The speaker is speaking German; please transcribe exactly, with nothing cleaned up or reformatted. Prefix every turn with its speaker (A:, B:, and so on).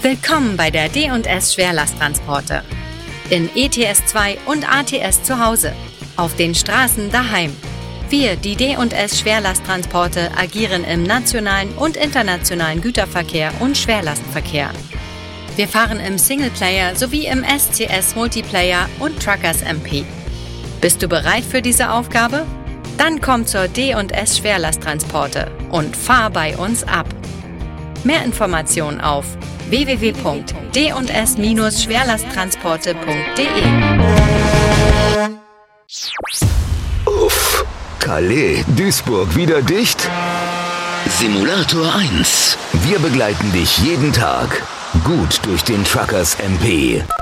A: Willkommen bei der D und S Schwerlasttransporte. In E T S zwei und A T S zu Hause. Auf den Straßen daheim. Wir, die D und S Schwerlasttransporte, agieren im nationalen und internationalen Güterverkehr und Schwerlastverkehr. Wir fahren im Singleplayer sowie im S C S Multiplayer und Truckers M P. Bist du bereit für diese Aufgabe? Dann komm zur D und S Schwerlasttransporte und fahr bei uns ab. Mehr Informationen auf w w w punkt d und s schwerlasttransporte punkt d e.
B: Uff, Calais, Duisburg wieder dicht?
C: Simulator eins.
B: Wir begleiten dich jeden Tag gut durch den Truckers M P.